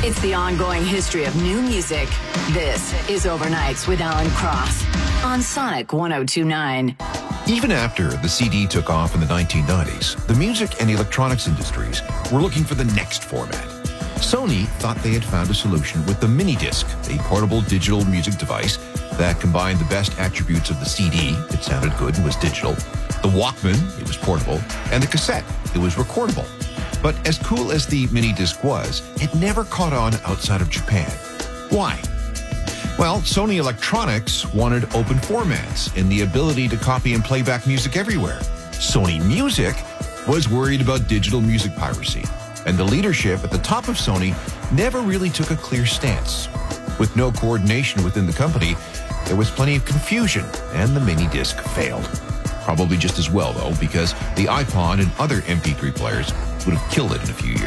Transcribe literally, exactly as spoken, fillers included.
It's the ongoing history of new music. This is Overnights with Alan Cross on Sonic one oh two point nine. Even after the C D took off in the nineteen nineties, the music and electronics industries were looking for the next format. Sony thought they had found a solution with the mini disc, a portable digital music device that combined the best attributes of the C D, it sounded good and was digital, the Walkman, it was portable, and the cassette, it was recordable. But as cool as the mini disc was, it never caught on outside of Japan. Why? Well, Sony Electronics wanted open formats and the ability to copy and play back music everywhere. Sony Music was worried about digital music piracy, and the leadership at the top of Sony never really took a clear stance. With no coordination within the company, there was plenty of confusion, and the mini disc failed. Probably just as well, though, because the iPod and other M P three players would have killed it in a few years.